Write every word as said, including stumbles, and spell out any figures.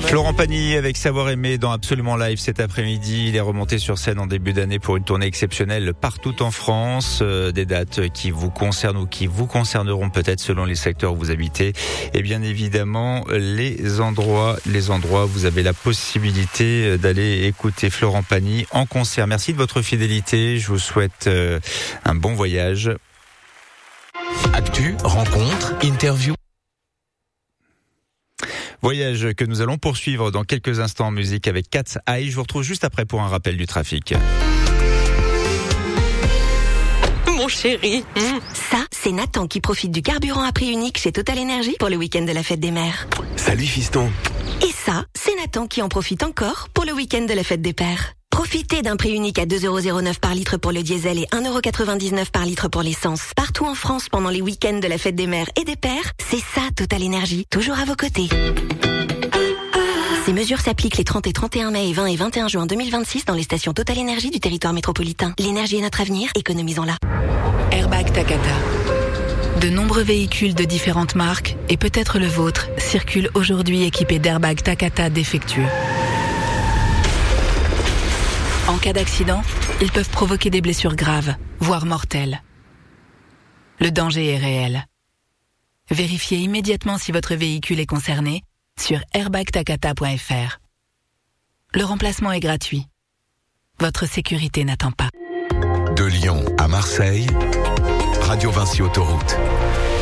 Florent Pagny avec Savoir Aimer dans Absolument Live cet après-midi. Il est remonté sur scène en début d'année pour une tournée exceptionnelle partout en France. Euh, des dates qui vous concernent ou qui vous concerneront peut-être selon les secteurs où vous habitez. Et bien évidemment, les endroits, les endroits, vous avez la possibilité d'aller écouter Florent Pagny en concert. Merci de votre fidélité. Je vous souhaite euh, un bon voyage. Actu, rencontre, interview. Voyage que nous allons poursuivre dans quelques instants en musique avec Cat's Eye. Je vous retrouve juste après pour un rappel du trafic. Mon chéri. Mmh. Ça, c'est Nathan qui profite du carburant à prix unique chez Total Energy pour le week-end de la fête des mères. Salut fiston. Et ça, c'est Nathan qui en profite encore pour le week-end de la fête des pères. Profitez d'un prix unique à deux euros zéro neuf par litre pour le diesel et un euro quatre-vingt-dix-neuf par litre pour l'essence. Partout en France pendant les week-ends de la fête des mères et des pères, c'est ça Total Energy, toujours à vos côtés. Ces mesures s'appliquent les trente et trente et un mai et vingt et vingt et un juin deux mille vingt-six dans les stations Total Energy du territoire métropolitain. L'énergie est notre avenir, économisons-la. Airbag Takata. De nombreux véhicules de différentes marques, et peut-être le vôtre, circulent aujourd'hui équipés d'airbags Takata défectueux. En cas d'accident, ils peuvent provoquer des blessures graves, voire mortelles. Le danger est réel. Vérifiez immédiatement si votre véhicule est concerné sur airbag takata point f r. Le remplacement est gratuit. Votre sécurité n'attend pas. De Lyon à Marseille, Radio Vinci Autoroute.